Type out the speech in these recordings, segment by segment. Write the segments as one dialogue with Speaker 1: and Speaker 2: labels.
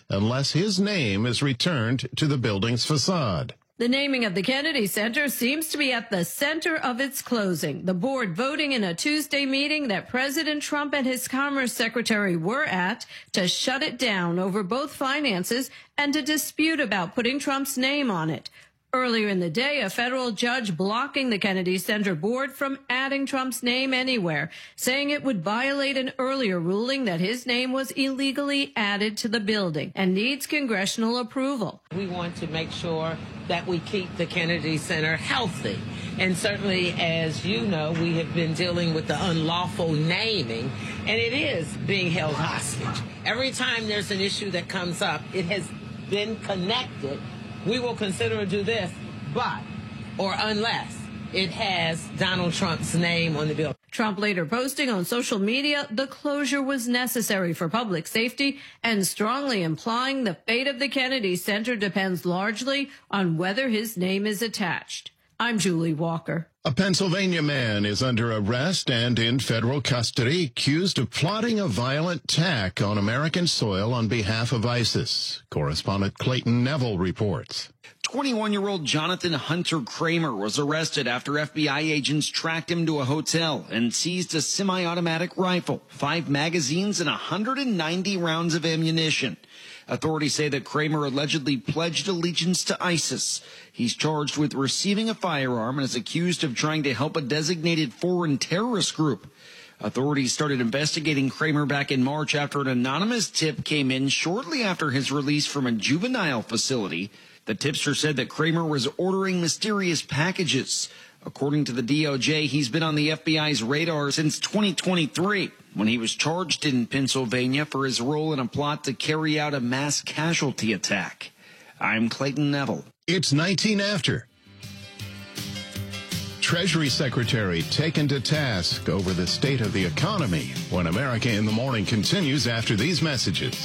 Speaker 1: unless his name is returned to the building's facade.
Speaker 2: The naming of the Kennedy Center seems to be at the center of its closing. The board voting in a Tuesday meeting that President Trump and his Commerce Secretary were at to shut it down over both finances and a dispute about putting Trump's name on it. Earlier in the day, a federal judge blocking the Kennedy Center board from adding Trump's name anywhere, saying it would violate an earlier ruling that his name was illegally added to the building and needs congressional approval.
Speaker 3: We want to make sure that we keep the Kennedy Center healthy. And certainly, as you know, we have been dealing with the unlawful naming, and it is being held hostage. Every time there's an issue that comes up, it has been connected. We will consider to do this, but, or unless, it has Donald Trump's name on the bill.
Speaker 2: Trump later posting on social media the closure was necessary for public safety and strongly implying the fate of the Kennedy Center depends largely on whether his name is attached. I'm Julie Walker.
Speaker 1: A Pennsylvania man is under arrest and in federal custody, accused of plotting a violent attack on American soil on behalf of ISIS. Correspondent Clayton Neville reports.
Speaker 4: 21-year-old Jonathan Hunter Kramer was arrested after FBI agents tracked him to a hotel and seized a semi-automatic rifle, 5 magazines, and 190 rounds of ammunition. Authorities say that Kramer allegedly pledged allegiance to ISIS. He's charged with receiving a firearm and is accused of trying to help a designated foreign terrorist group. Authorities started investigating Kramer back in March after an anonymous tip came in shortly after his release from a juvenile facility. The tipster said that Kramer was ordering mysterious packages. According to the DOJ, he's been on the FBI's radar since 2023, when he was charged in Pennsylvania for his role in a plot to carry out a mass casualty attack. I'm Clayton Neville.
Speaker 1: It's 19 after. Treasury Secretary taken to task over the state of the economy when America in the Morning continues after these messages.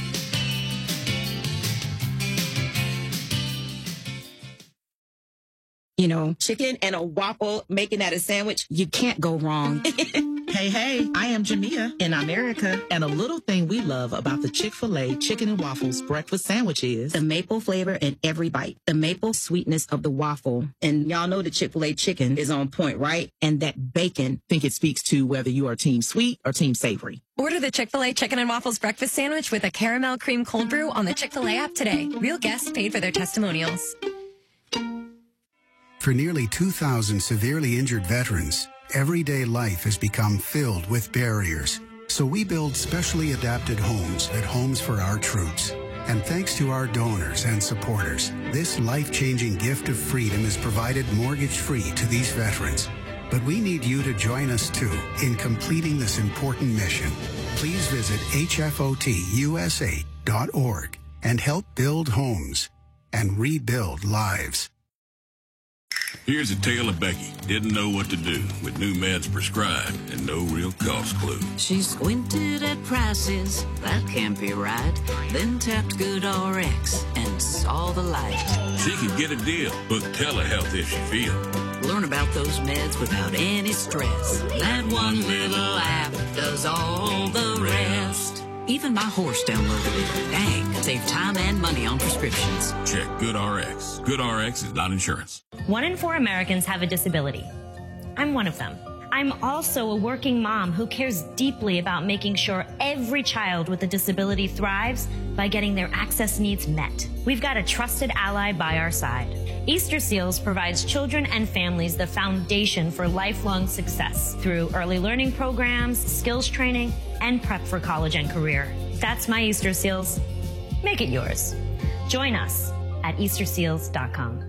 Speaker 5: You know, chicken and a waffle, making that a sandwich, you can't go wrong.
Speaker 6: Hey, I am Jamia in America, and a little thing we love about the Chick-fil-A Chicken and Waffles breakfast sandwich is
Speaker 5: the maple flavor in every bite, the maple sweetness of the waffle. And y'all know the Chick-fil-A chicken is on point, right? And that bacon.
Speaker 6: I think it speaks to whether you are team sweet or team savory.
Speaker 7: Order the Chick-fil-A Chicken and Waffles breakfast sandwich with a caramel cream cold brew on the Chick-fil-A app today. Real guests paid for their testimonials.
Speaker 8: For nearly 2,000 severely injured veterans, everyday life has become filled with barriers. So we build specially adapted homes at Homes for Our Troops. And thanks to our donors and supporters, this life-changing gift of freedom is provided mortgage-free to these veterans. But we need you to join us, too, in completing this important mission. Please visit hfotusa.org and help build homes and rebuild lives.
Speaker 9: Here's a tale of Becky. Didn't know what to do with new meds prescribed and no real cost clue.
Speaker 10: She squinted at prices, that can't be right. Then tapped GoodRx and saw the light.
Speaker 9: She could get a deal, book telehealth if she feels.
Speaker 10: Learn about those meds without any stress. That one little app does all the rest. Even my horse downloaded it. Dang, save time and money on prescriptions.
Speaker 9: Check GoodRx. GoodRx is not insurance.
Speaker 11: 1 in 4 Americans have a disability. I'm one of them. I'm also a working mom who cares deeply about making sure every child with a disability thrives by getting their access needs met. We've got a trusted ally by our side. Easter Seals provides children and families the foundation for lifelong success through early learning programs, skills training, and prep for college and career. That's my Easter Seals. Make it yours. Join us at easterseals.com.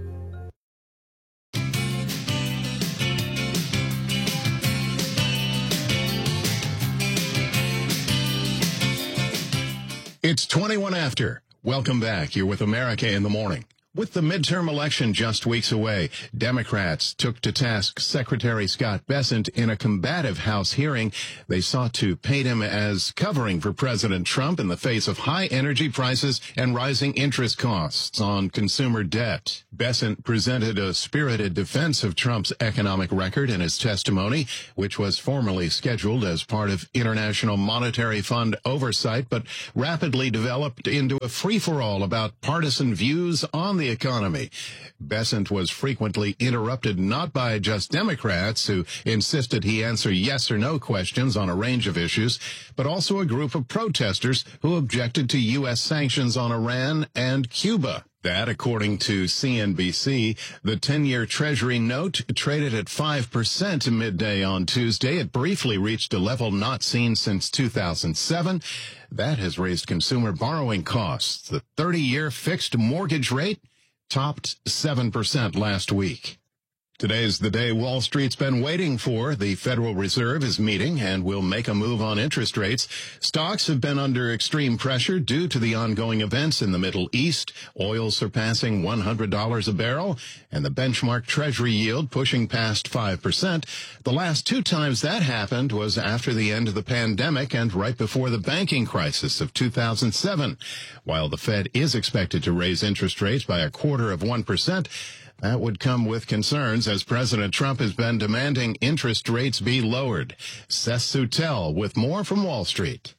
Speaker 1: It's 21 after. Welcome back. You're with America in the Morning. With the midterm election just weeks away, Democrats took to task Secretary Scott Bessent in a combative House hearing. They sought to paint him as covering for President Trump in the face of high energy prices and rising interest costs on consumer debt. Bessent presented a spirited defense of Trump's economic record in his testimony, which was formally scheduled as part of International Monetary Fund oversight, but rapidly developed into a free-for-all about partisan views on the economy. Bessent was frequently interrupted not by just Democrats who insisted he answer yes or no questions on a range of issues, but also a group of protesters who objected to U.S. sanctions on Iran and Cuba. That, according to CNBC, the 10-year Treasury note traded at 5% midday on Tuesday. It briefly reached a level not seen since 2007. That has raised consumer borrowing costs. The 30-year fixed mortgage rate topped 7% last week. Today's the day Wall Street's been waiting for. The Federal Reserve is meeting and will make a move on interest rates. Stocks have been under extreme pressure due to the ongoing events in the Middle East, oil surpassing $100 a barrel, and the benchmark Treasury yield pushing past 5%. The last two times that happened was after the end of the pandemic and right before the banking crisis of 2007. While the Fed is expected to raise interest rates by 0.25%, that would come with concerns as President Trump has been demanding interest rates be lowered. Seth Sutel with more from Wall Street.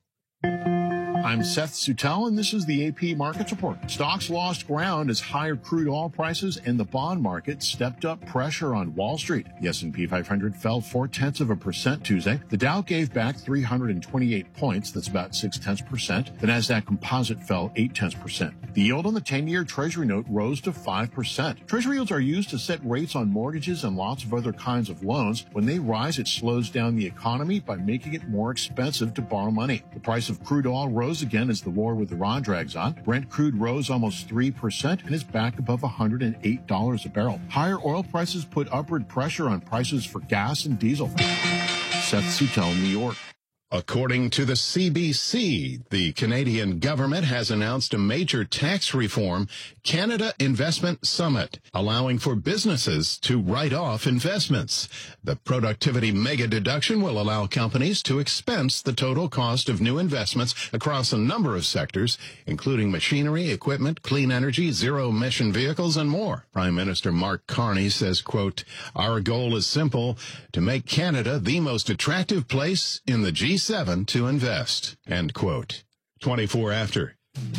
Speaker 12: I'm Seth Sutel, and this is the AP Markets Report. Stocks lost ground as higher crude oil prices and the bond market stepped up pressure on Wall Street. The S&P 500 fell 0.4% Tuesday. The Dow gave back 328 points. That's about 0.6%. The Nasdaq Composite fell 0.8%. The yield on the 10-year Treasury note rose to 5%. Treasury yields are used to set rates on mortgages and lots of other kinds of loans. When they rise, it slows down the economy by making it more expensive to borrow money. The price of crude oil rose again as the war with Iran drags on. Brent crude rose almost 3% and is back above $108 a barrel. Higher oil prices put upward pressure on prices for gas and diesel. Seth Sutel, New York.
Speaker 1: According to the CBC, the Canadian government has announced a major tax reform, Canada Investment Summit, allowing for businesses to write off investments. The productivity mega deduction will allow companies to expense the total cost of new investments across a number of sectors, including machinery, equipment, clean energy, zero-emission vehicles, and more. Prime Minister Mark Carney says, quote, "Our goal is simple, to make Canada the most attractive place in the G7 to invest," end quote. 24 after.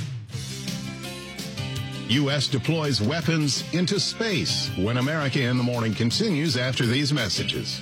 Speaker 1: U.S. deploys weapons into space when America in the Morning continues after these messages.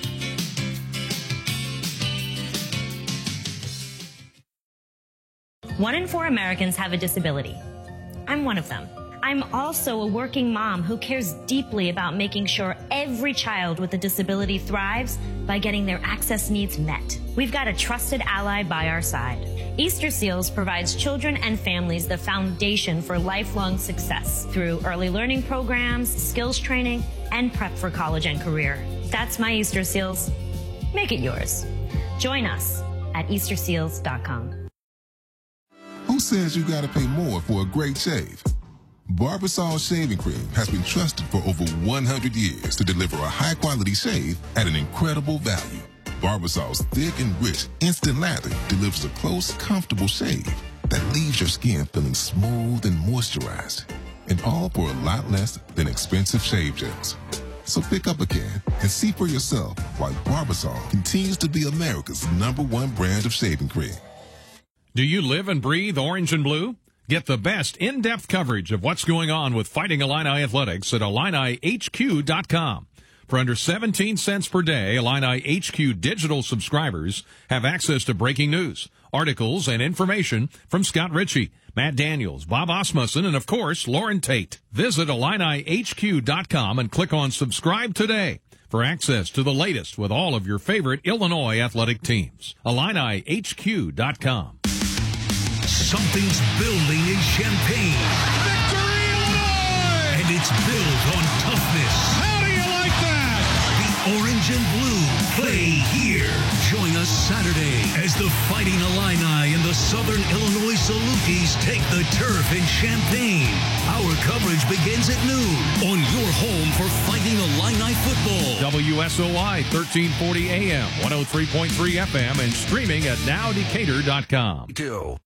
Speaker 11: One in 4 Americans have a disability. I'm one of them. I'm also a working mom who cares deeply about making sure every child with a disability thrives by getting their access needs met. We've got a trusted ally by our side. Easter Seals provides children and families the foundation for lifelong success through early learning programs, skills training, and prep for college and career. That's my Easter Seals. Make it yours. Join us at EasterSeals.com.
Speaker 13: Who says you gotta pay more for a great shave? Barbasol Shaving Cream has been trusted for over 100 years to deliver a high-quality shave at an incredible value. Barbasol's thick and rich instant lather delivers a close, comfortable shave that leaves your skin feeling smooth and moisturized, and all for a lot less than expensive shave gels. So pick up a can and see for yourself why Barbasol continues to be America's #1 brand of shaving cream.
Speaker 14: Do you live and breathe orange and blue? Get the best in-depth coverage of what's going on with Fighting Illini Athletics at IlliniHQ.com. For under 17 cents per day, Illini HQ digital subscribers have access to breaking news, articles, and information from Scott Ritchie, Matt Daniels, Bob Osmussen, and, of course, Lauren Tate. Visit IlliniHQ.com and click on Subscribe Today for access to the latest with all of your favorite Illinois athletic teams. IlliniHQ.com.
Speaker 15: Something's building in Champaign. Victory, Illinois! And it's built on toughness.
Speaker 16: How do you like that?
Speaker 15: The Orange and Blue play here. Join us Saturday as the Fighting Illini and the Southern Illinois Salukis take the turf in Champaign. Our coverage begins at noon on your home for Fighting Illini football.
Speaker 14: WSOI 1340 AM, 103.3 FM, and streaming at nowdecatur.com.
Speaker 15: Go.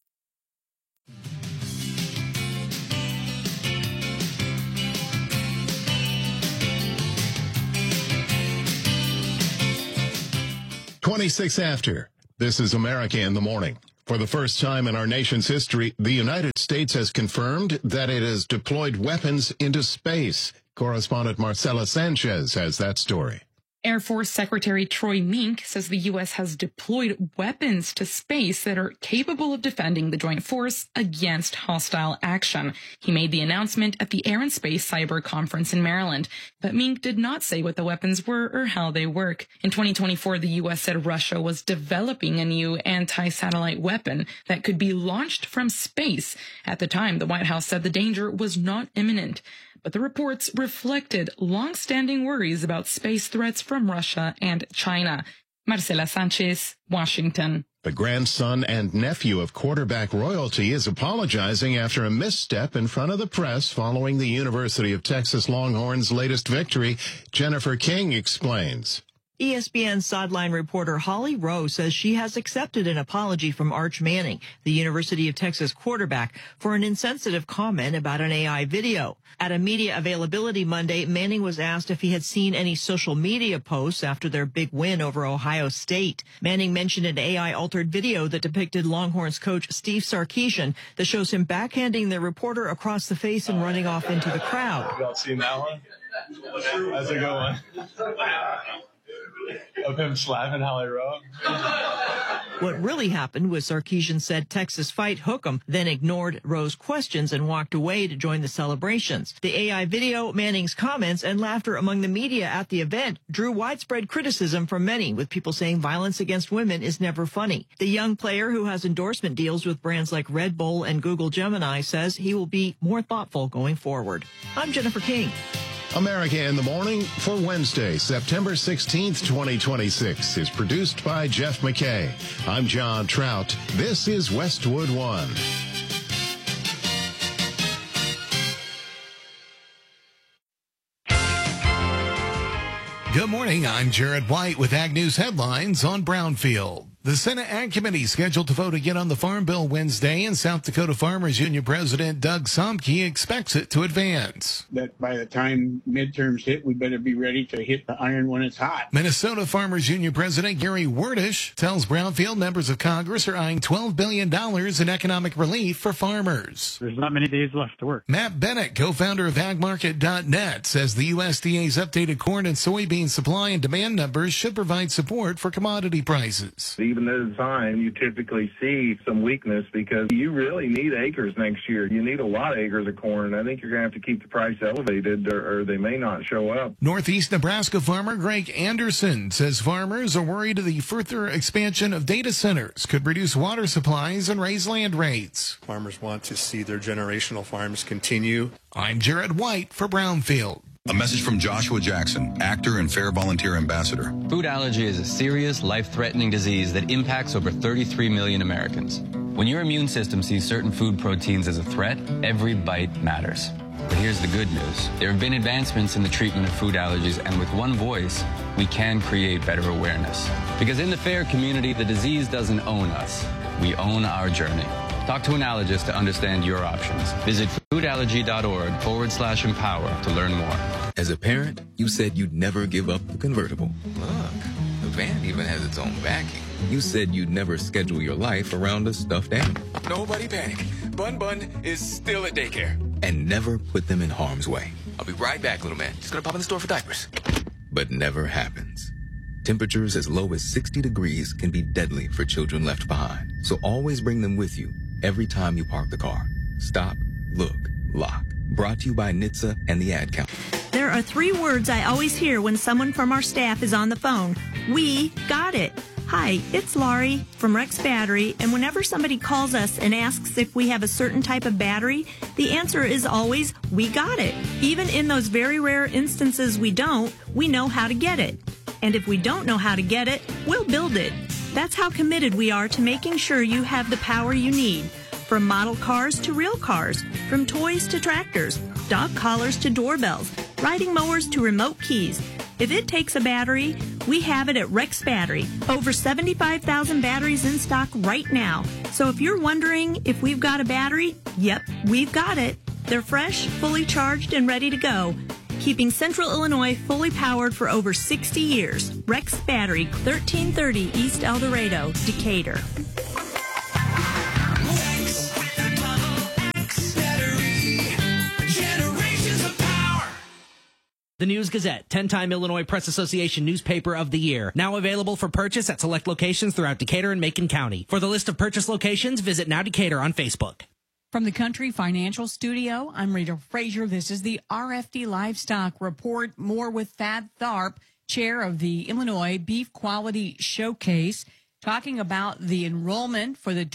Speaker 1: "26 after. This is America in the Morning. For the first time in our nation's history, the United States has confirmed that it has deployed weapons into space. Correspondent Marcela Sanchez has that story.
Speaker 16: Air Force Secretary Troy Mink says the U.S. has deployed weapons to space that are capable of defending the joint force against hostile action. He made the announcement at the Air and Space Cyber Conference in Maryland, but Mink did not say what the weapons were or how they work. In 2024, the U.S. said Russia was developing a new anti-satellite weapon that could be launched from space. At the time, the White House said the danger was not imminent. But the reports reflected long-standing worries about space threats from Russia and China. Marcela Sanchez, Washington.
Speaker 1: The grandson and nephew of quarterback royalty is apologizing after a misstep in front of the press following the University of Texas Longhorns' latest victory. Jennifer King explains.
Speaker 17: ESPN sideline reporter Holly Rowe says she has accepted an apology from Arch Manning, the University of Texas quarterback, for an insensitive comment about an AI video. At a media availability Monday, Manning was asked if he had seen any social media posts after their big win over Ohio State. Manning mentioned an AI-altered video that depicted Longhorns coach Steve Sarkisian that shows him backhanding the reporter across the face and running off into the crowd.
Speaker 18: Y'all seen that one? That's a good one. Of him slapping Holly Rowe.
Speaker 17: What really happened was Sarkisian said Texas fight Hookem, then ignored Rowe's questions and walked away to join the celebrations. The AI video, Manning's comments, and laughter among the media at the event drew widespread criticism from many, with people saying violence against women is never funny. The young player, who has endorsement deals with brands like Red Bull and Google Gemini, says he will be more thoughtful going forward. I'm Jennifer King.
Speaker 1: America in the Morning for Wednesday, September 16th, 2026 is produced by Jeff McKay. I'm John Trout. This is Westwood One.
Speaker 19: Good morning. I'm Jared White with Ag News headlines on Brownfield. The Senate Ag Committee is scheduled to vote again on the Farm Bill Wednesday, and South Dakota Farmers Union President Doug Somke expects it to advance.
Speaker 20: That by the time midterms hit, we better be ready to hit the iron when it's hot.
Speaker 19: Minnesota Farmers Union President Gary Werdish tells Brownfield members of Congress are eyeing $12 billion in economic relief for farmers.
Speaker 21: There's not many days left to work.
Speaker 19: Matt Bennett, co-founder of AgMarket.net, says the USDA's updated corn and soybean supply and demand numbers should provide support for commodity prices.
Speaker 22: Even at a time, you typically see some weakness because you really need acres next year. You need a lot of acres of corn. I think you're going to have to keep the price elevated or they may not show up.
Speaker 19: Northeast Nebraska farmer Greg Anderson says farmers are worried the further expansion of data centers could reduce water supplies and raise land rates.
Speaker 23: Farmers want to see their generational farms continue.
Speaker 19: I'm Jared White for Brownfield.
Speaker 24: A message from Joshua Jackson, actor and Fair Volunteer Ambassador.
Speaker 25: Food allergy is a serious, life-threatening disease that impacts over 33 million Americans. When your immune system sees certain food proteins as a threat, every bite matters. But here's the good news. There have been advancements in the treatment of food allergies, and with one voice, we can create better awareness. Because in the FAIR community, the disease doesn't own us. We own our journey. Talk to an allergist to understand your options. Visit foodallergy.org/empower to learn more.
Speaker 26: As a parent, you said you'd never give up the convertible. Look, the van even has its own backing. You said you'd never schedule your life around a stuffed animal. Nobody panic. Bun Bun is still at daycare. And never put them in harm's way. I'll be right back, little man. Just gonna pop in the store for diapers. But never happens. Temperatures as low as 60 degrees can be deadly for children left behind. So always bring them with you every time you park the car. Stop, look, lock. Brought to you by NHTSA and the Ad Council.
Speaker 27: There are 3 words I always hear when someone from our staff is on the phone. We got it.
Speaker 2: Hi, it's Laurie from Rex Battery, and whenever somebody calls us and asks if we have a certain type of battery, the answer is always, we got it. Even in those very rare instances we don't, we know how to get it. And if we don't know how to get it, we'll build it. That's how committed we are to making sure you have the power you need. From model cars to real cars, from toys to tractors, dog collars to doorbells, riding mowers to remote keys. If it takes a battery, we have it at Rex Battery. Over 75,000 batteries in stock right now. So if you're wondering if we've got a battery, yep, we've got it. They're fresh, fully charged, and ready to go. Keeping Central Illinois fully powered for over 60 years. Rex Battery, 1330 East El Dorado, Decatur.
Speaker 3: The News Gazette, 10-time Illinois Press Association Newspaper of the Year. Now available for purchase at select locations throughout Decatur and Macon County. For the list of purchase locations, visit Now Decatur on Facebook.
Speaker 4: From the Country Financial Studio, I'm Rita Frazier. This is the RFD Livestock Report. More with Thad Tharp, chair of the Illinois Beef Quality Showcase, talking about the enrollment for the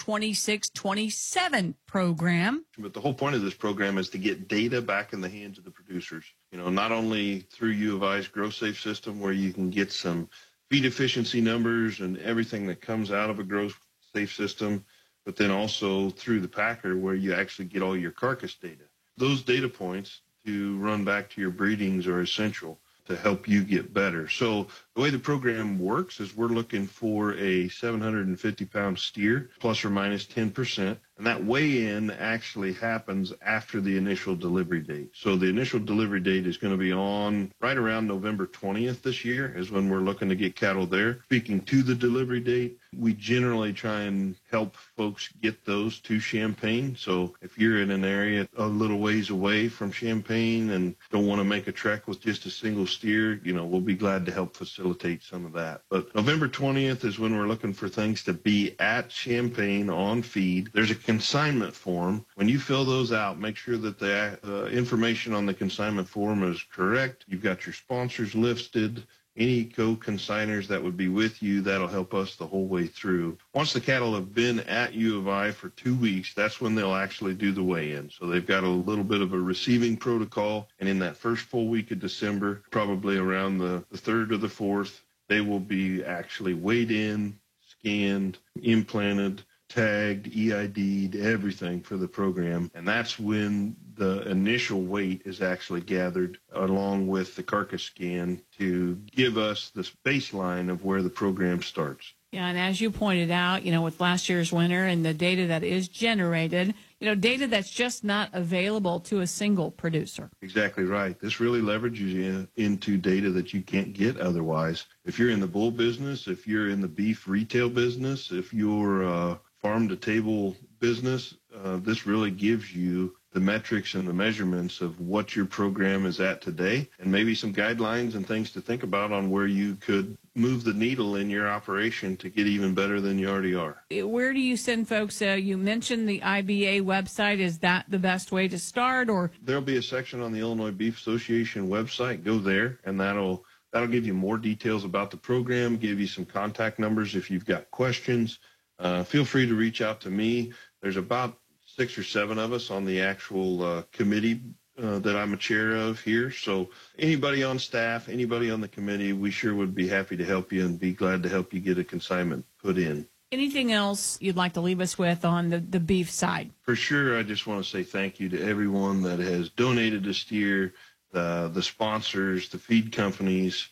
Speaker 4: 26-27 program.
Speaker 5: But the whole point of this program is to get data back in the hands of the producers. You know, not only through U of I's GrowSafe system, where you can get some feed efficiency numbers and everything that comes out of a GrowSafe system, but then also through the packer, where you actually get all your carcass data. Those data points to run back to your breedings are essential to help you get better. So the way the program works is we're looking for a 750-pound steer, plus or minus 10%, and that weigh-in actually happens after the initial delivery date. So the initial delivery date is going to be on right around November 20th this year is when we're looking to get cattle there. Speaking to the delivery date, we generally try and help folks get those to Champaign. So if you're in an area a little ways away from Champaign and don't want to make a trek with just a single steer, you know, we'll be glad to help facilitate some of that. But November 20th is when we're looking for things to be at Champaign on feed. There's a consignment form. When you fill those out, make sure that the information on the consignment form is correct. You've got your sponsors listed, any co-consigners that would be with you. That'll help us the whole way through. Once the cattle have been at U of I for 2 weeks, that's when they'll actually do the weigh-in. So they've got a little bit of a receiving protocol, and in that first full week of December, probably around the 3rd or the 4th, they will be actually weighed in, scanned, implanted, tagged, EID'd, everything for the program. And that's when the initial weight is actually gathered along with the carcass scan to give us this baseline of where the program starts.
Speaker 6: Yeah, and as you pointed out, you know, with last year's winter and the data that is generated, you know, data that's just not available to a single producer.
Speaker 5: Exactly right. This really leverages you into data that you can't get otherwise. If you're in the bull business, if you're in the beef retail business, if you're farm-to-table business, this really gives you the metrics and the measurements of what your program is at today, and maybe some guidelines and things to think about on where you could move the needle in your operation to get even better than you already are.
Speaker 6: Where do you send folks? You mentioned the IBA website. Is that the best way to start? Or
Speaker 5: there'll be a section on the Illinois Beef Association website. Go there, and that'll give you more details about the program, give you some contact numbers if you've got questions. Feel free to reach out to me. There's about 6 or 7 of us on the actual committee that I'm a chair of here. So anybody on staff, anybody on the committee, we sure would be happy to help you and be glad to help you get a consignment put in.
Speaker 6: Anything else you'd like to leave us with on the beef side?
Speaker 5: For sure, I just want to say thank you to everyone that has donated a steer, the sponsors, the feed companies,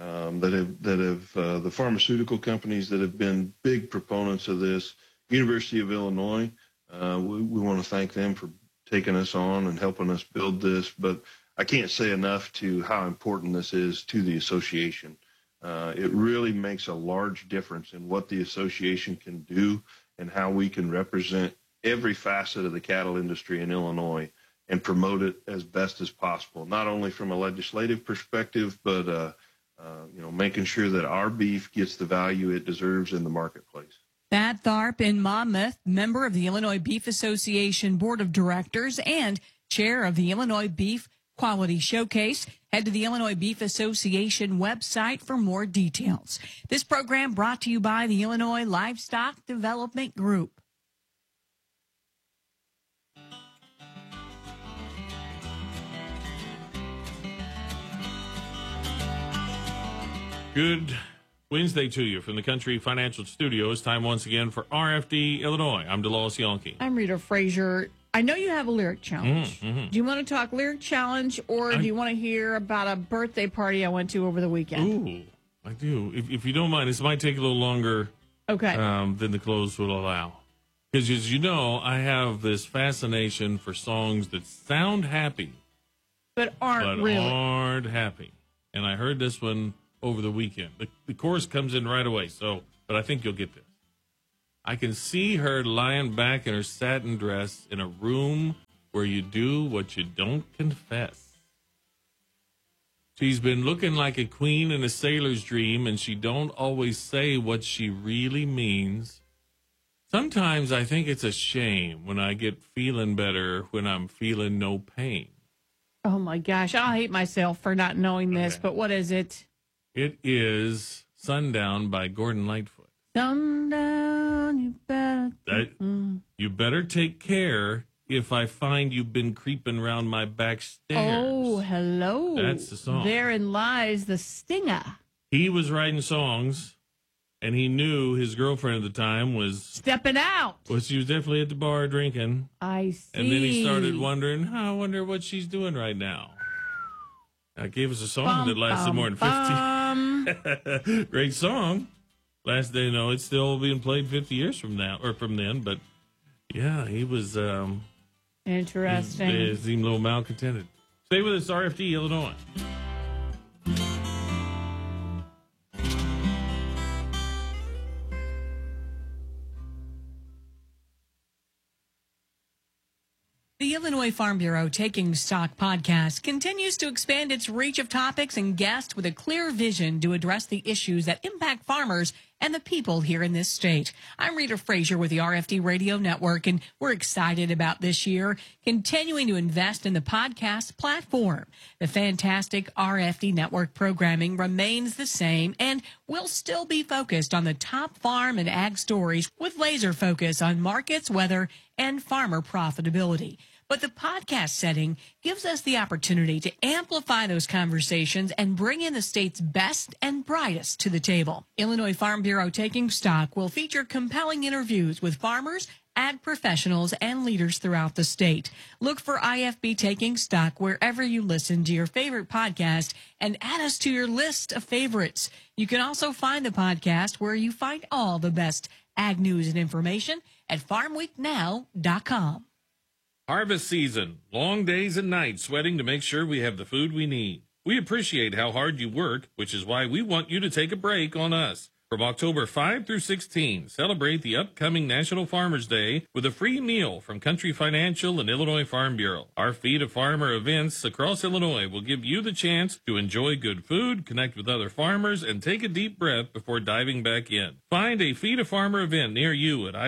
Speaker 5: the pharmaceutical companies that have been big proponents of this. University of Illinois, we want to thank them for taking us on and helping us build this. But I can't say enough to how important this is to the association. It really makes a large difference in what the association can do and how we can represent every facet of the cattle industry in Illinois and promote it as best as possible, not only from a legislative perspective, but making sure that our beef gets the value it deserves in the marketplace.
Speaker 4: Thad Tharp in Monmouth, member of the Illinois Beef Association Board of Directors and chair of the Illinois Beef Quality Showcase. Head to the Illinois Beef Association website for more details. This program brought to you by the Illinois Livestock Development Group.
Speaker 7: Good Wednesday to you from the Country Financial Studios. Time once again for RFD Illinois. I'm Delois Yonke.
Speaker 6: I'm Rita Frazier. I know you have a lyric challenge.
Speaker 7: Mm-hmm.
Speaker 6: Do you want to talk lyric challenge, or do you want to hear about a birthday party I went to over the weekend?
Speaker 7: Ooh, I do. If you don't mind, this might take a little longer than the close will allow. Because as you know, I have this fascination for songs that sound happy,
Speaker 6: but aren't
Speaker 7: happy. And I heard this one over the weekend. The chorus comes in right away, but I think you'll get this. I can see her lying back in her satin dress in a room where you do what you don't confess. She's been looking like a queen in a sailor's dream, and she don't always say what she really means. Sometimes I think it's a shame when I get feeling better when I'm feeling no pain.
Speaker 6: Oh, my gosh. I hate myself for not knowing this, but what is it?
Speaker 7: It is Sundown by Gordon Lightfoot.
Speaker 6: Sundown,
Speaker 7: you better take care if I find you've been creeping around my back stairs.
Speaker 6: Oh, hello.
Speaker 7: That's the song.
Speaker 6: Therein lies the stinger.
Speaker 7: He was writing songs, and he knew his girlfriend at the time was
Speaker 6: stepping out.
Speaker 7: Well, she was definitely at the bar drinking.
Speaker 6: I see.
Speaker 7: And then he started wondering, I wonder what she's doing right now. I gave us a song that lasted more than 50. Great song. It's still being played 50 years from now or from then. But yeah, he was
Speaker 6: interesting.
Speaker 7: He seemed a little malcontented. Stay with us, RFD Illinois.
Speaker 4: The Illinois Farm Bureau Taking Stock podcast continues to expand its reach of topics and guests with a clear vision to address the issues that impact farmers and the people here in this state. I'm Rita Frazier with the RFD Radio Network, and we're excited about this year continuing to invest in the podcast platform. The fantastic RFD Network programming remains the same and will still be focused on the top farm and ag stories with laser focus on markets, weather, and farmer profitability. But the podcast setting gives us the opportunity to amplify those conversations and bring in the state's best and brightest to the table. Illinois Farm Bureau Taking Stock will feature compelling interviews with farmers, ag professionals, and leaders throughout the state. Look for IFB Taking Stock wherever you listen to your favorite podcast and add us to your list of favorites. You can also find the podcast where you find all the best ag news and information at farmweeknow.com.
Speaker 7: Harvest season, long days and nights sweating to make sure we have the food we need. We appreciate how hard you work, which is why we want you to take a break on us. From October 5 through 16, celebrate the upcoming National Farmers Day with a free meal from Country Financial and Illinois Farm Bureau. Our Feed a Farmer events across Illinois will give you the chance to enjoy good food, connect with other farmers, and take a deep breath before diving back in. Find a Feed a Farmer event near you at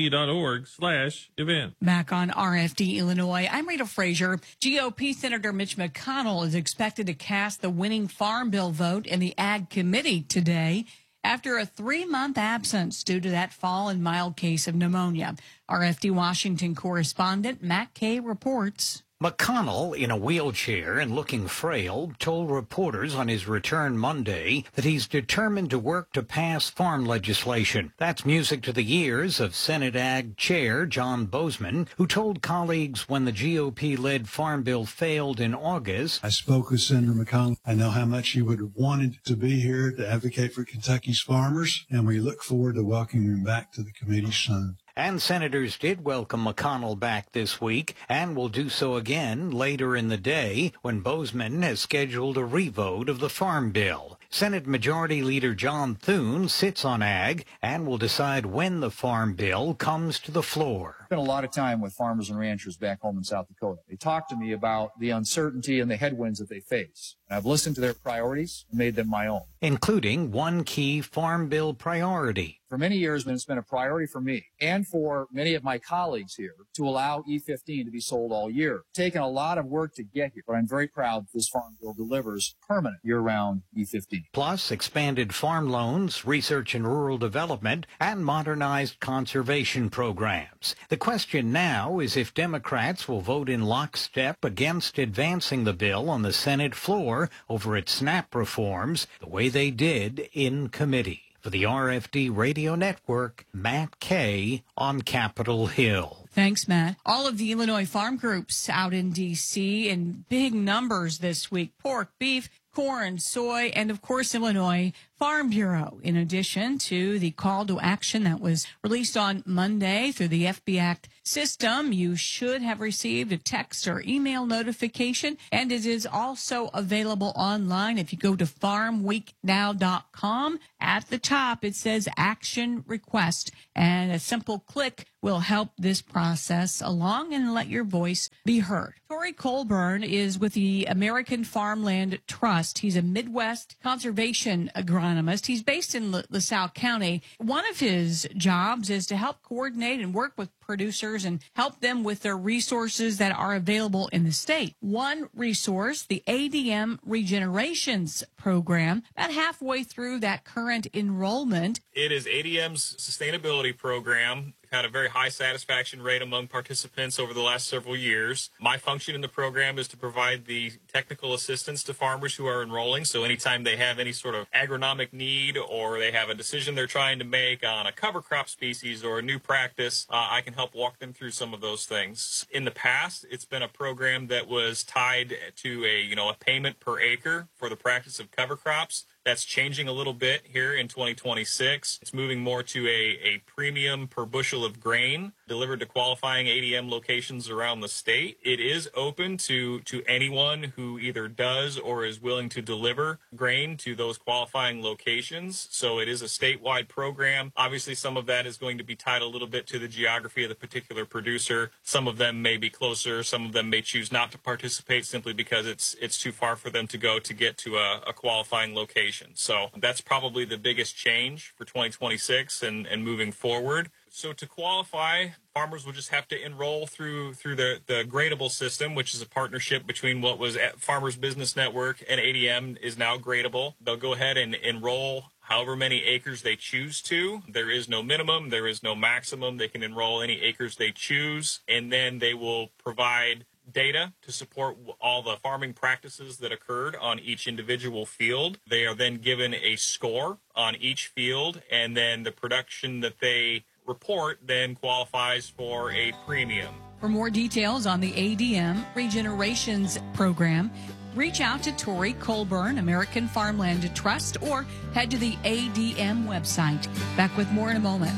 Speaker 7: ilfb.org/event.
Speaker 4: Back on RFD Illinois, I'm Rita Frazier. GOP Senator Mitch McConnell is expected to cast the winning Farm Bill vote in the Ag Committee today, after a 3-month absence due to that fall and mild case of pneumonia. RFD Washington correspondent Matt Kay reports.
Speaker 8: McConnell, in a wheelchair and looking frail, told reporters on his return Monday that he's determined to work to pass farm legislation. That's music to the ears of Senate Ag Chair John Bozeman, who told colleagues when the GOP-led Farm Bill failed in August.
Speaker 9: I spoke with Senator McConnell. I know how much he would have wanted to be here to advocate for Kentucky's farmers, and we look forward to welcoming him back to the committee soon.
Speaker 8: And senators did welcome McConnell back this week and will do so again later in the day when Bozeman has scheduled a revote of the Farm Bill. Senate Majority Leader John Thune sits on Ag and will decide when the Farm Bill comes to the floor.
Speaker 10: spent a lot of time with farmers and ranchers back home in South Dakota. They talk to me about the uncertainty and the headwinds that they face. And I've listened to their priorities and made them my own.
Speaker 8: Including one key Farm Bill priority.
Speaker 10: For many years, it's been a priority for me and for many of my colleagues here to allow E15 to be sold all year. It's taken a lot of work to get here, but I'm very proud that this Farm Bill delivers permanent year-round E15.
Speaker 8: Plus, expanded farm loans, research and rural development, and modernized conservation programs. The question now is if Democrats will vote in lockstep against advancing the bill on the Senate floor over its SNAP reforms, the way they did in committee. For the RFD Radio Network, Matt Kay on Capitol Hill.
Speaker 4: Thanks, Matt. All of the Illinois farm groups out in D.C. in big numbers this week. Pork, beef, corn, soy, and, of course, Illinois Farm Bureau, in addition to the call to action that was released on Monday through the FB Act system. You should have received a text or email notification, and it is also available online. If you go to farmweeknow.com, at the top it says Action Request, and a simple click will help this process along and let your voice be heard. Tori Colburn is with the American Farmland Trust. He's a Midwest conservation agronomist. He's based in LaSalle County. One of his jobs is to help coordinate and work with producers and help them with their resources that are available in the state. One resource, the ADM Regenerations Program, about halfway through that current enrollment.
Speaker 11: It is ADM's sustainability program. We've had a very high satisfaction rate among participants over the last several years. My function in the program is to provide the technical assistance to farmers who are enrolling. So anytime they have any sort of agronomic need or they have a decision they're trying to make on a cover crop species or a new practice, I can help walk them through some of those things. In the past, it's been a program that was tied to a payment per acre for the practice of cover crops. That's changing a little bit here in 2026. It's moving more to a premium per bushel of grain delivered to qualifying ADM locations around the state. It is open to anyone who either does or is willing to deliver grain to those qualifying locations. So it is a statewide program. Obviously, some of that is going to be tied a little bit to the geography of the particular producer. Some of them may be closer. Some of them may choose not to participate simply because it's too far for them to go to get to a qualifying location. So that's probably the biggest change for 2026 and moving forward. So to qualify, farmers will just have to enroll through the Gradable system, which is a partnership between what was at Farmers Business Network and ADM is now Gradable. They'll go ahead and enroll however many acres they choose to. There is no minimum. There is no maximum. They can enroll any acres they choose, and then they will provide data to support all the farming practices that occurred on each individual field. They are then given a score on each field, and then the production that they report then qualifies for a premium.
Speaker 4: For more details on the ADM Regenerations Program, reach out to Tori Colburn, American Farmland Trust, or head to the ADM website. Back with more in a moment.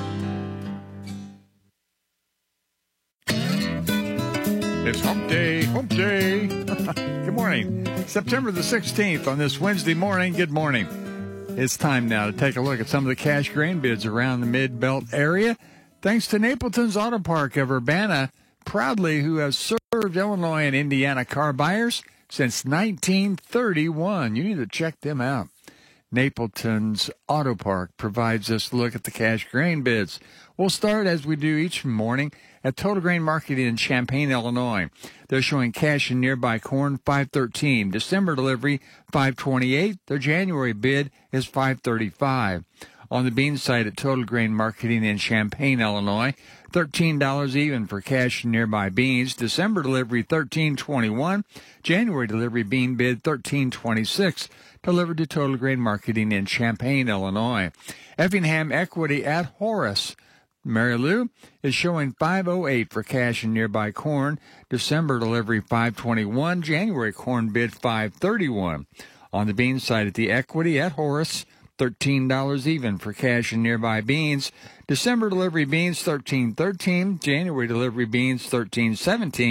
Speaker 12: It's hump day, hump day. Good morning. September the 16th on this Wednesday morning. Good morning. It's time now to take a look at some of the cash grain bids around the Mid-Belt area. Thanks to Napleton's Auto Park of Urbana, proudly, who has served Illinois and Indiana car buyers since 1931. You need to check them out. Napleton's Auto Park provides us a look at the cash grain bids. We'll start, as we do each morning, at Total Grain Market in Champaign, Illinois. They're showing cash and nearby corn $5.13. December delivery $5.28. Their January bid is $5.35. On the bean side at Total Grain Marketing in Champaign, Illinois, $13 even for cash and nearby beans. December delivery $13.21. January delivery bean bid $13.26. Delivered to Total Grain Marketing in Champaign, Illinois. Effingham Equity at Horace, Mary Lou, is showing $5.08 for cash and nearby corn. December delivery $5.21. January corn bid $5.31. On the bean side at the Equity at Horace, $13 even for cash and nearby beans. December delivery beans $13.13. January delivery beans $13.17.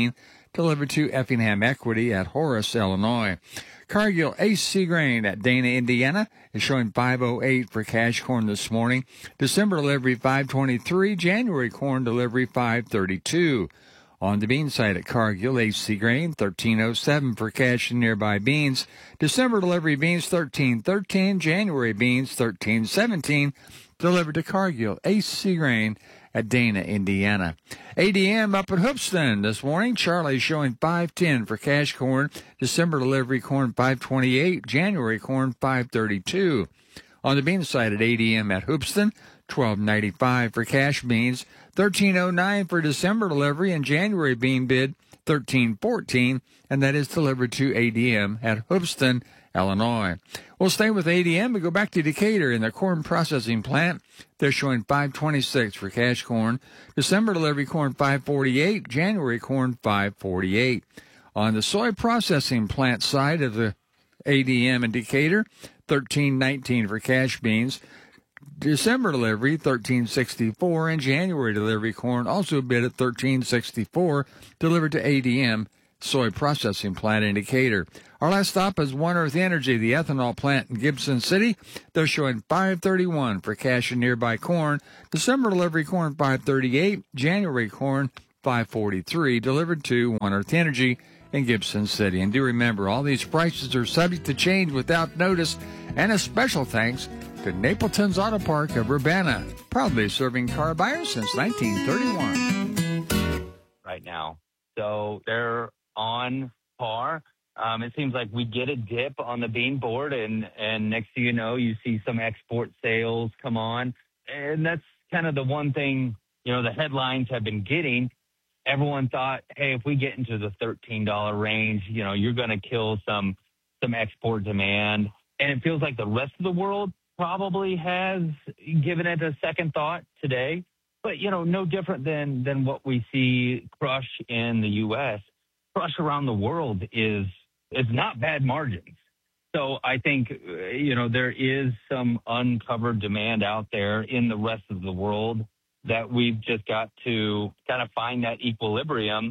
Speaker 12: delivered to Effingham Equity at Horace, Illinois. Cargill AC grain at Dana, Indiana is showing 508 for cash corn this morning. December delivery 523, January corn delivery 532. On the bean side at Cargill, AC grain 1307 for cash and nearby beans. December delivery beans 1313, January beans 1317, delivered to Cargill, AC grain at Dana, Indiana. ADM up at Hoopston this morning. Charlie showing 510 for cash corn. December delivery corn 528, January corn 532. On the bean side at ADM at Hoopston, 1295 for cash beans, 1309 for December delivery, and January bean bid 1314, and that is delivered to ADM at Hoopston, Illinois. We'll stay with ADM and go back to Decatur in the corn processing plant. They're showing 526 for cash corn. December delivery corn 548, January corn 548. On the soy processing plant side of the ADM in Decatur, 1319 for cash beans. December delivery, 1364, and January delivery corn also bid at 1364, delivered to ADM soy processing plant in Decatur. Our last stop is One Earth Energy, the ethanol plant in Gibson City. They're showing 531 for cash and nearby corn. December delivery corn 538, January corn 543, delivered to One Earth Energy in Gibson City. And do remember, all these prices are subject to change without notice. And a special thanks to Napleton's Auto Park of Urbana, proudly serving car buyers since 1931.
Speaker 13: Right now. So they're on par. It seems like we get a dip on the bean board, and next thing you know, you see some export sales come on. And that's kind of the one thing, the headlines have been getting. Everyone thought, hey, if we get into the $13 range, you're going to kill some export demand. And it feels like the rest of the world probably has given it a second thought today. But, no different than what we see crush in the U.S. Crush around the world is not bad margins. So I think, there is some uncovered demand out there in the rest of the world that we've just got to kind of find that equilibrium.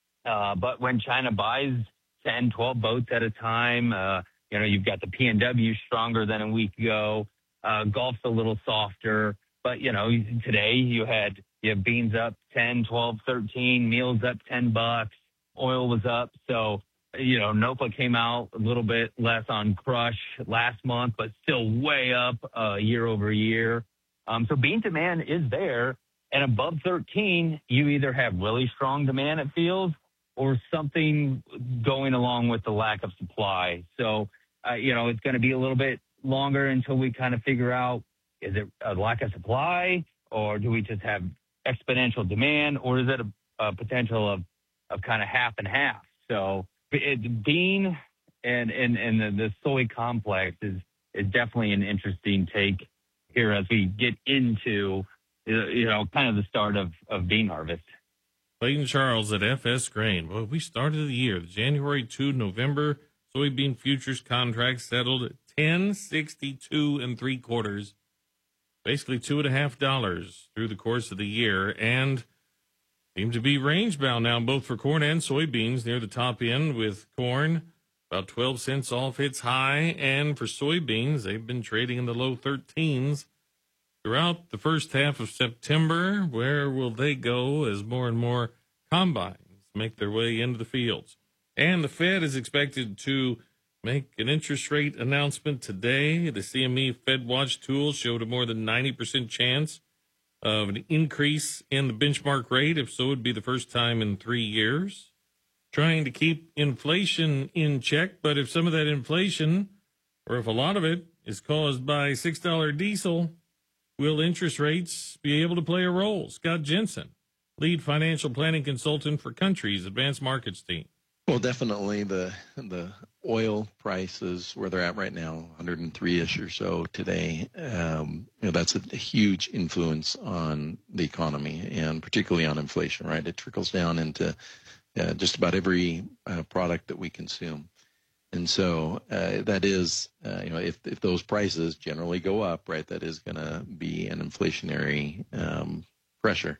Speaker 13: But when China buys 10, 12 boats at a time, you've got the PNW stronger than a week ago. Gulf's a little softer. But, today you have beans up 10, 12, 13, meals up $10, oil was up. So, NOPA came out a little bit less on crush last month, but still way up year over year. So bean demand is there. And above 13, you either have really strong demand, it feels, or something going along with the lack of supply. So, it's going to be a little bit longer until we kind of figure out, is it a lack of supply, or do we just have exponential demand, or is it a potential of kind of half and half? So bean and the soy complex is definitely an interesting take here as we get into, kind of the start of bean harvest.
Speaker 7: Clayton Charles at FS Grain. Well, we started the year, the January to November soybean futures contract settled at $10.62 3/4, basically $2.50 through the course of the year, and seem to be range bound now, both for corn and soybeans, near the top end, with corn about 12 cents off its high, and for soybeans, they've been trading in the low 13s throughout the first half of September. Where will they go as more and more combines make their way into the fields? And the Fed is expected to make an interest rate announcement today. The CME Fed Watch tool showed a more than 90% chance of an increase in the benchmark rate. If so, it would be the first time in 3 years. Trying to keep inflation in check, but if some of that inflation, or if a lot of it, is caused by $6 diesel, will interest rates be able to play a role? Scott Jensen, lead financial planning consultant for Country's Advanced Markets team.
Speaker 14: Well, definitely the oil prices where they're at right now, 103-ish or so today. That's a huge influence on the economy and particularly on inflation, right? It trickles down into just about every product that we consume. And so that is, if those prices generally go up, right, that is going to be an inflationary pressure.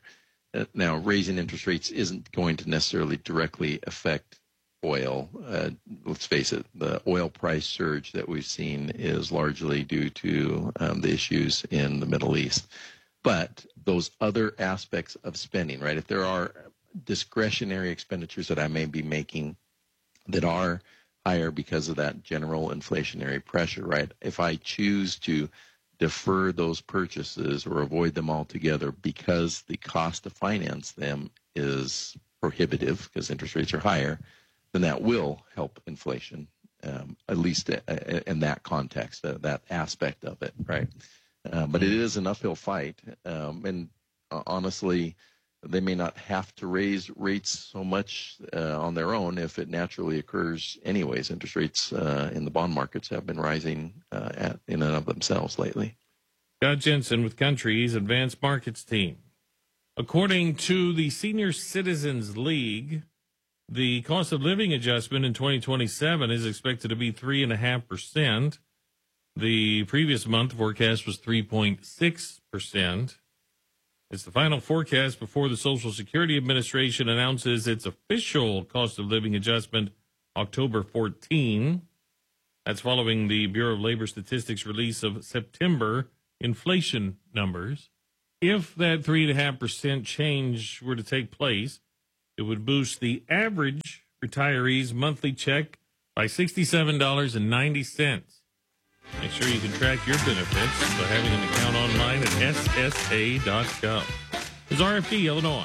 Speaker 14: Now, raising interest rates isn't going to necessarily directly affect oil. Let's face it, the oil price surge that we've seen is largely due to the issues in the Middle East. But those other aspects of spending, right, if there are discretionary expenditures that I may be making that are higher because of that general inflationary pressure, right, if I choose to defer those purchases or avoid them altogether because the cost to finance them is prohibitive because interest rates are higher, then that will help inflation, at least in that context, that aspect of it, right? But it is an uphill fight, and honestly, they may not have to raise rates so much on their own if it naturally occurs anyways. Interest rates in the bond markets have been rising in and of themselves lately.
Speaker 7: Scott Jensen with Country's Advanced Markets team. According to the Senior Citizens League, the cost of living adjustment in 2027 is expected to be 3.5%. The previous month forecast was 3.6%. It's the final forecast before the Social Security Administration announces its official cost of living adjustment October 14. That's following the Bureau of Labor Statistics release of September inflation numbers. If that 3.5% change were to take place, it would boost the average retiree's monthly check by $67.90. Make sure you can track your benefits by having an account online at ssa.gov. This is RFD Illinois.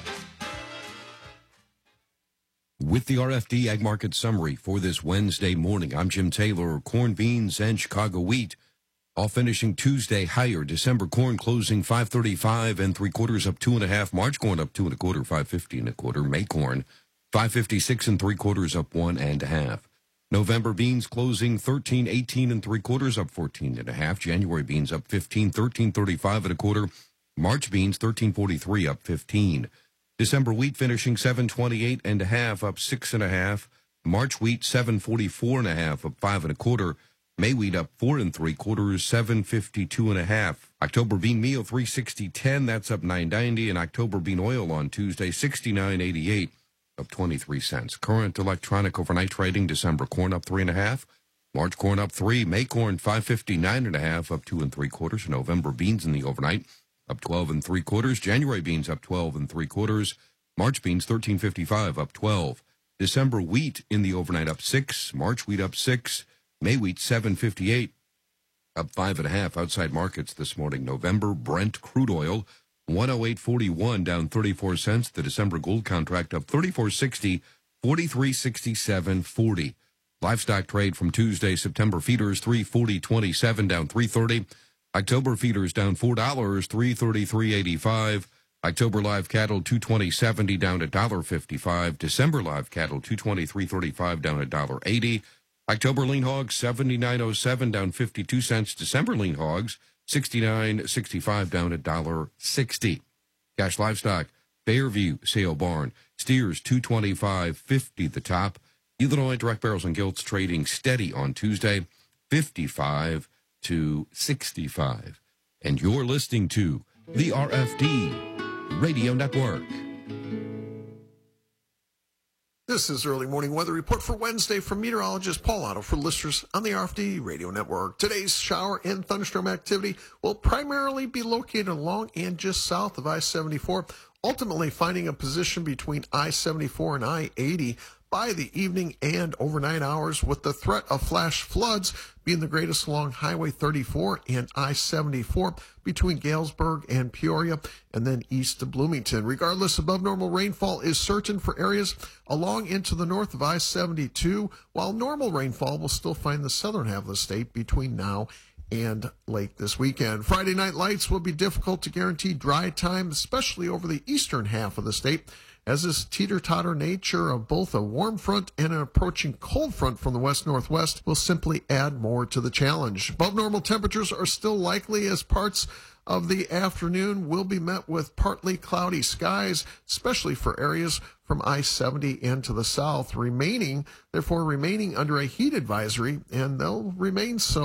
Speaker 1: With the RFD Ag Market Summary for this Wednesday morning, I'm Jim Taylor. Corn, beans, and Chicago wheat all finishing Tuesday higher. December corn closing 5.35 3/4 up 2.5. March corn up 2 1/4, 5.50 1/4. May corn 5.56 3/4 up 1.5. November beans closing 13.18 3/4 up 14.5. January beans up 15, 13.35 1/4. March beans 13.43 up 15. December wheat finishing 7.28 1/2 up 6.5. March wheat 7.44 1/2 up 5 1/4. May wheat up 4 3/4, 7.52 1/2. October bean meal 360.10, that's up 9.90, and October bean oil on Tuesday 69.88, up 23 cents. Current electronic overnight trading: December corn up 3.5, March corn up 3, May corn 5.59 1/2, up 2 3/4. November beans in the overnight up 12 3/4. January beans up 12 3/4. March beans 13.55, up 12. December wheat in the overnight up 6, March wheat up 6. May wheat 7.58, up 5 1/2. Outside markets this morning: November Brent crude oil 108.41, down 34 cents. The December gold contract up 34.60, 43.6740. Livestock trade from Tuesday: September feeders 340.27, down 3.30. October feeders down $4, 333.85. October live cattle 220.70, down $1.55. December live cattle 223.35, down $1.80. October lean hogs 79.07, down 52 cents. December lean hogs 69.65, down $1.60. Cash livestock: Fairview sale barn steers 225.50 the top. Illinois direct barrels and gilts trading steady on Tuesday 55 to 65. And you're listening to the RFD Radio Network.
Speaker 15: This is Early Morning Weather Report for Wednesday from meteorologist Paul Otto for listeners on the RFD Radio Network. Today's shower and thunderstorm activity will primarily be located along and just south of I-74, ultimately finding a position between I-74 and I-80 by the evening and overnight hours, with the threat of flash floods being the greatest along Highway 34 and I-74 between Galesburg and Peoria, and then east to Bloomington. Regardless, above normal rainfall is certain for areas along into the north of I-72, while normal rainfall will still find the southern half of the state between now and late this weekend. Friday night lights will be difficult to guarantee dry time, especially over the eastern half of the state, as this teeter-totter nature of both a warm front and an approaching cold front from the west-northwest will simply add more to the challenge. Above normal temperatures are still likely, as parts of the afternoon will be met with partly cloudy skies, especially for areas from I-70 and to the south, remaining under a heat advisory, and they'll remain so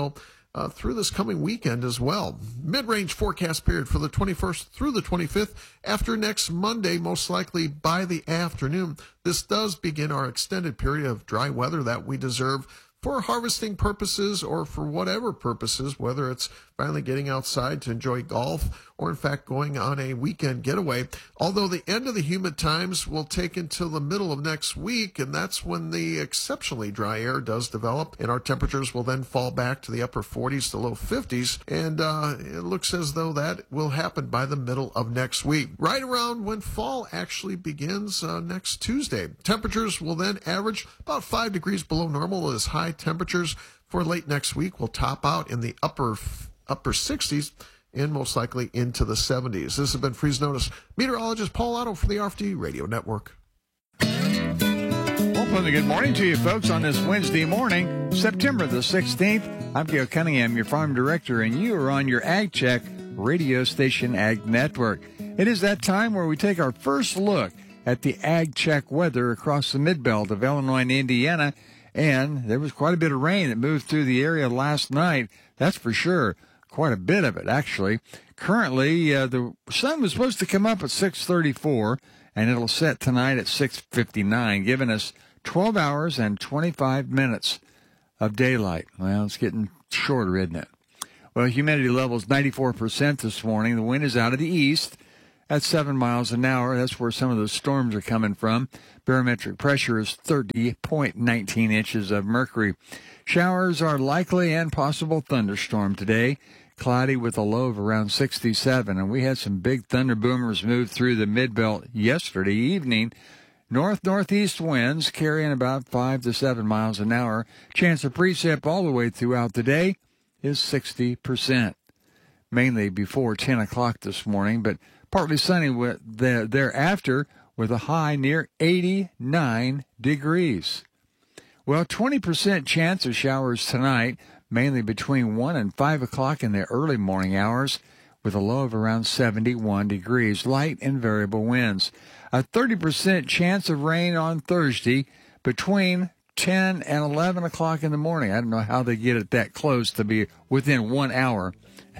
Speaker 15: through this coming weekend as well. Mid-range forecast period for the 21st through the 25th. After next Monday, most likely by the afternoon, this does begin our extended period of dry weather that we deserve for harvesting purposes or for whatever purposes, whether it's finally getting outside to enjoy golf or, in fact, going on a weekend getaway. Although the end of the humid times will take until the middle of next week, and that's when the exceptionally dry air does develop, and our temperatures will then fall back to the upper 40s to low 50s, and it looks as though that will happen by the middle of next week, right around when fall actually begins next Tuesday. Temperatures will then average about 5 degrees below normal as high temperatures for late next week will top out in the upper 60s and most likely into the 70s. This has been Freeze Notice. Meteorologist Paul Otto for the RFD Radio Network.
Speaker 12: Well, good morning to you folks on this Wednesday morning, September the 16th. I'm Gail Cunningham, your farm director, and you are on your Ag Check radio station Ag Network. It is that time where we take our first look at the Ag Check weather across the mid-belt of Illinois and Indiana. And there was quite a bit of rain that moved through the area last night. That's for sure. Quite a bit of it, actually. Currently, the sun was supposed to come up at 6:34, and it'll set tonight at 6:59, giving us 12 hours and 25 minutes of daylight. Well, it's getting shorter, isn't it? Well, humidity level is 94% this morning. The wind is out of the east at 7 miles an hour. That's where some of the storms are coming from. Barometric pressure is 30.19 inches of mercury. Showers are likely and possible thunderstorm today. Cloudy with a low of around 67. And we had some big thunder boomers move through the mid-belt yesterday evening. North-northeast winds carrying about 5 to 7 miles an hour. Chance of precip all the way throughout the day is 60%. Mainly before 10 o'clock this morning, but partly sunny thereafter with a high near 89 degrees. Well, 20% chance of showers tonight, mainly between 1 and 5 o'clock in the early morning hours, with a low of around 71 degrees, light and variable winds. A 30% chance of rain on Thursday between 10 and 11 o'clock in the morning. I don't know how they get it that close to be within 1 hour.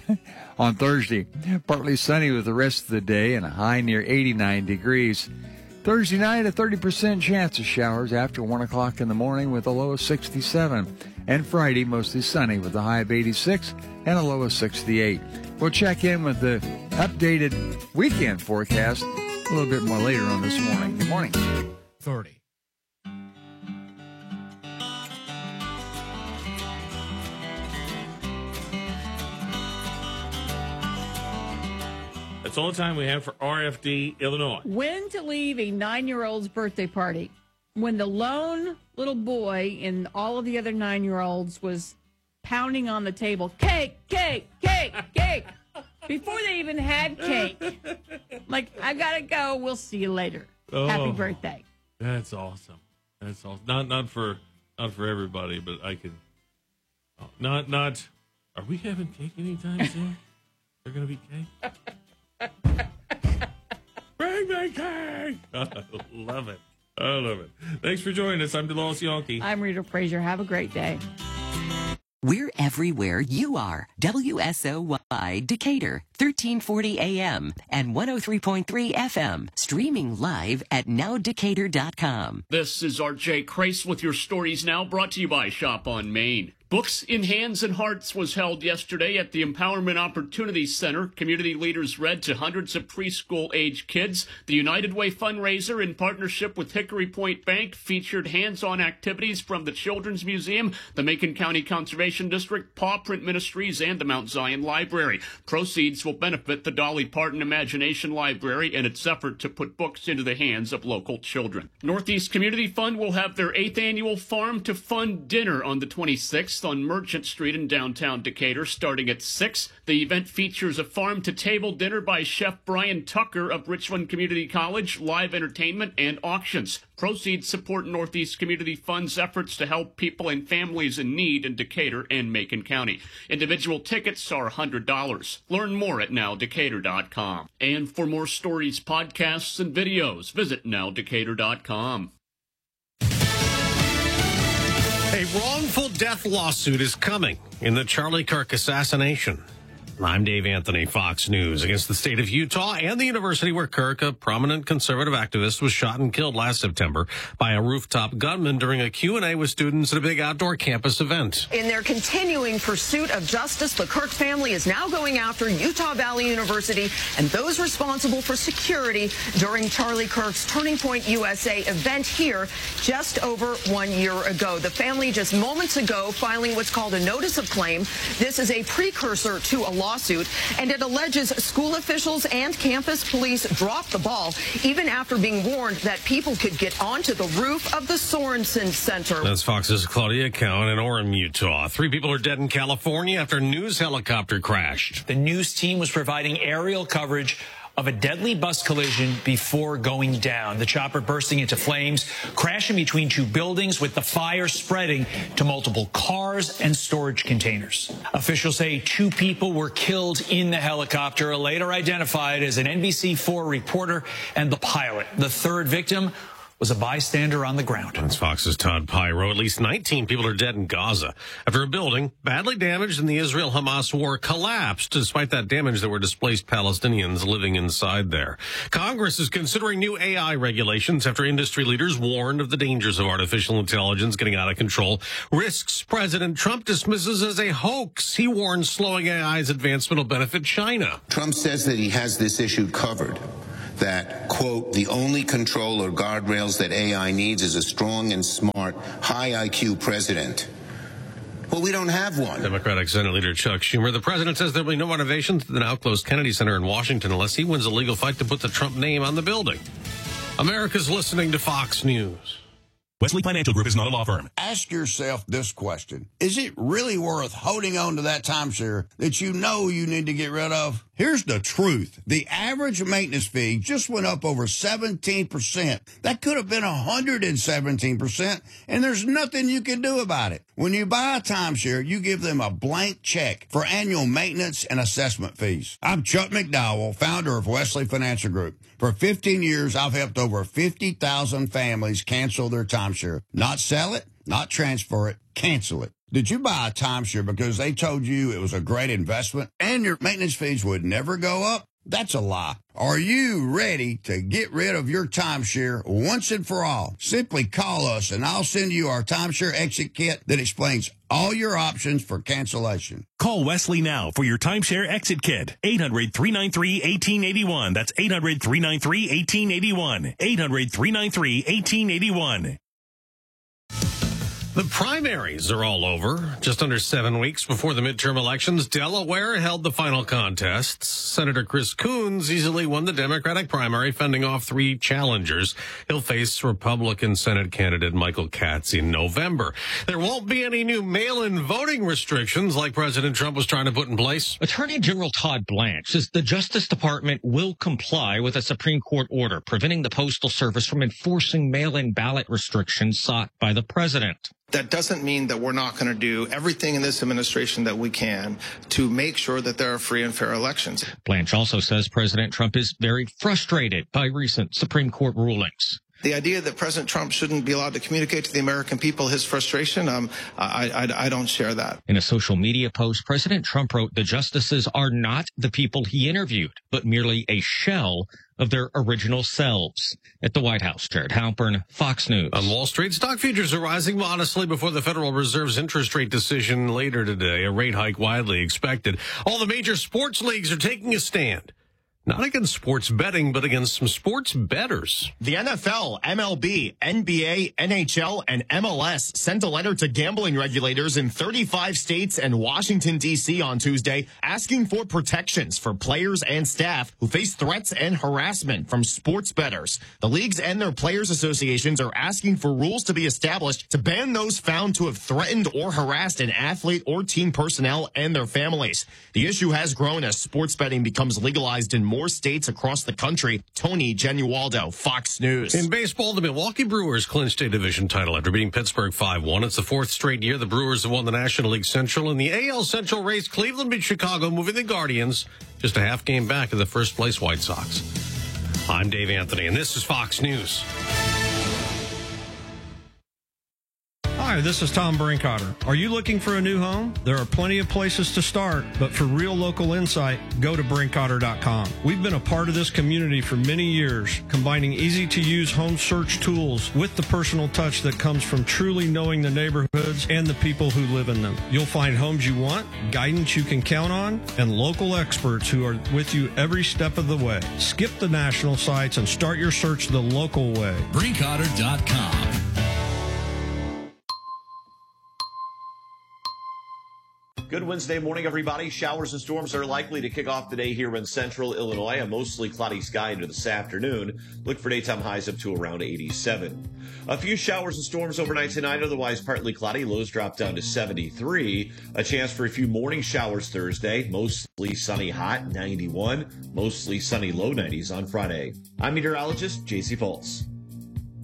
Speaker 12: On Thursday, partly sunny with the rest of the day and a high near 89 degrees. Thursday night, a 30% chance of showers after 1 o'clock in the morning with a low of 67. And Friday, mostly sunny with a high of 86 and a low of 68. We'll check in with the updated weekend forecast a little bit more later on this morning. Good morning.
Speaker 1: 30.
Speaker 7: That's all the time we have for RFD Illinois.
Speaker 6: When to leave a 9-year-old's birthday party. When the lone little boy and all of the other 9-year-olds was pounding on the table, cake, cake, cake, cake, before they even had cake. Like, I gotta go. We'll see you later.
Speaker 7: Oh,
Speaker 6: happy birthday.
Speaker 7: That's awesome. That's awesome. Not for everybody, but I can. Oh, not. Are we having cake anytime soon? There gonna be cake. Bring me cake! I love it. I love it. Thanks for joining us. I'm DeLawrence Yonke.
Speaker 6: I'm Rita Frazier. Have a great day.
Speaker 16: We're everywhere you are. WSOY Decatur, 1340 AM and 103.3 FM. Streaming live at nowdecatur.com.
Speaker 17: This is RJ Crace with your Stories Now, brought to you by Shop on Main. Books in Hands and Hearts was held yesterday at the Empowerment Opportunity Center. Community leaders read to hundreds of preschool-age kids. The United Way fundraiser, in partnership with Hickory Point Bank, featured hands-on activities from the Children's Museum, the Macon County Conservation District, Paw Print Ministries, and the Mount Zion Library. Proceeds will benefit the Dolly Parton Imagination Library and its effort to put books into the hands of local children. Northeast Community Fund will have their 8th annual Farm to Fun dinner on the 26th. On Merchant Street in downtown Decatur, starting at 6. The event features a farm-to-table dinner by Chef Brian Tucker of Richland Community College, live entertainment, and auctions. Proceeds support Northeast Community Fund's efforts to help people and families in need in Decatur and Macon County. Individual tickets are $100. Learn more at nowdecatur.com. And for more stories, podcasts, and videos, visit nowdecatur.com.
Speaker 18: A wrongful death lawsuit is coming in the Charlie Kirk assassination. I'm Dave Anthony, Fox News. Against the state of Utah and the university where Kirk, a prominent conservative activist, was shot and killed last September by a rooftop gunman during a Q&A with students at a big outdoor campus event.
Speaker 19: In their continuing pursuit of justice, the Kirk family is now going after Utah Valley University and those responsible for security during Charlie Kirk's Turning Point USA event here just over 1 year ago. The family just moments ago filing what's called a notice of claim. This is a precursor to a lawsuit, and it alleges school officials and campus police dropped the ball even after being warned that people could get onto the roof of the Sorensen Center.
Speaker 18: That's Fox's Claudia Cowan in Orem, Utah. 3 people are dead in California after a news helicopter crashed.
Speaker 20: The news team was providing aerial coverage of a deadly bus collision before going down. The chopper bursting into flames, crashing between 2 buildings with the fire spreading to multiple cars and storage containers. Officials say 2 people were killed in the helicopter, later identified as an NBC4 reporter and the pilot. The 3rd victim was a bystander on the ground.
Speaker 18: That's Fox's Todd Pyro. At least 19 people are dead in Gaza after a building badly damaged in the Israel-Hamas war collapsed. Despite that damage, there were displaced Palestinians living inside there. Congress is considering new AI regulations after industry leaders warned of the dangers of artificial intelligence getting out of control. Risks President Trump dismisses as a hoax. He warns slowing AI's advancement will benefit China.
Speaker 21: Trump says that he has this issue covered. That, quote, the only control or guardrails that AI needs is a strong and smart, high IQ president. Well, we don't have one.
Speaker 18: Democratic Senate Leader Chuck Schumer. The president says there will be no renovations to the now closed Kennedy Center in Washington unless he wins a legal fight to put the Trump name on the building. America's listening to Fox News.
Speaker 22: Wesley Financial Group is not a law firm.
Speaker 23: Ask yourself this question. Is it really worth holding on to that timeshare that you know you need to get rid of? Here's the truth. The average maintenance fee just went up over 17%. That could have been 117%, and there's nothing you can do about it. When you buy a timeshare, you give them a blank check for annual maintenance and assessment fees. I'm Chuck McDowell, founder of Wesley Financial Group. For 15 years, I've helped over 50,000 families cancel their timeshare. Not sell it, not transfer it, cancel it. Did you buy a timeshare because they told you it was a great investment and your maintenance fees would never go up? That's a lie. Are you ready to get rid of your timeshare once and for all? Simply call us and I'll send you our timeshare exit kit that explains all your options for cancellation.
Speaker 22: Call Wesley now for your timeshare exit kit. 800-393-1881. That's 800-393-1881. 800-393-1881.
Speaker 18: The primaries are all over. Just under 7 weeks before the midterm elections, Delaware held the final contests. Senator Chris Coons easily won the Democratic primary, fending off 3 challengers. He'll face Republican Senate candidate Michael Katz in November. There won't be any new mail-in voting restrictions like President Trump was trying to put in place.
Speaker 27: Attorney General Todd Blanche says the Justice Department will comply with a Supreme Court order preventing the Postal Service from enforcing mail-in ballot restrictions sought by the president.
Speaker 28: That doesn't mean that we're not going to do everything in this administration that we can to make sure that there are free and fair elections.
Speaker 27: Blanche also says President Trump is very frustrated by recent Supreme Court rulings.
Speaker 28: The idea that President Trump shouldn't be allowed to communicate to the American people his frustration, I don't share that.
Speaker 27: In a social media post, President Trump wrote the justices are not the people he interviewed, but merely a shell of their original selves. At the White House, Jared Halpern, Fox News.
Speaker 18: On Wall Street, stock futures are rising modestly before the Federal Reserve's interest rate decision later today, a rate hike widely expected. All the major sports leagues are taking a stand. Not against sports betting, but against some sports bettors.
Speaker 29: The NFL, MLB, NBA, NHL, and MLS sent a letter to gambling regulators in 35 states and Washington, D.C. on Tuesday, asking for protections for players and staff who face threats and harassment from sports bettors. The leagues and their players' associations are asking for rules to be established to ban those found to have threatened or harassed an athlete or team personnel and their families. The issue has grown as sports betting becomes legalized in more states across the country. Tony Genualdo, Fox News.
Speaker 18: In baseball, the Milwaukee Brewers clinched a division title after beating Pittsburgh 5-1. It's the 4th straight year the Brewers have won the National League Central. In the AL Central race, Cleveland beat Chicago, moving the Guardians just a half game back of the first place White Sox. I'm Dave Anthony, and this is Fox News.
Speaker 2: Hi, this is Tom Brinkotter. Are you looking for a new home? There are plenty of places to start, but for real local insight, go to Brinkotter.com. We've been a part of this community for many years, combining easy-to-use home search tools with the personal touch that comes from truly knowing the neighborhoods and the people who live in them. You'll find homes you want, guidance you can count on, and local experts who are with you every step of the way. Skip the national sites and start your search the local way.
Speaker 22: Brinkotter.com.
Speaker 3: Good Wednesday morning, everybody. Showers and storms are likely to kick off the day here in central Illinois. A mostly cloudy sky into this afternoon. Look for daytime highs up to around 87. A few showers and storms overnight tonight, otherwise partly cloudy. Lows drop down to 73. A chance for a few morning showers Thursday. Mostly sunny hot, 91. Mostly sunny low 90s on Friday. I'm meteorologist JC Pulse.